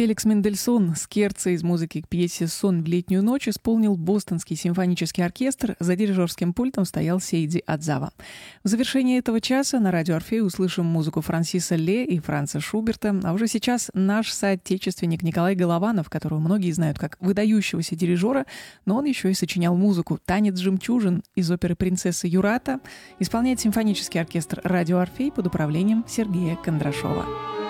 Феликс Мендельсон скерцо из музыки к пьесе «Сон в летнюю ночь» исполнил Бостонский симфонический оркестр, за дирижерским пультом стоял Сейди Адзава. В завершении этого часа на радио «Орфей» услышим музыку Франсиса Ле и Франца Шуберта, а уже сейчас наш соотечественник Николай Голованов, которого многие знают как выдающегося дирижера, но он еще и сочинял музыку «Танец жемчужин» из оперы «Принцесса Юрата», исполняет симфонический оркестр радио «Орфей» под управлением Сергея Кондрашова.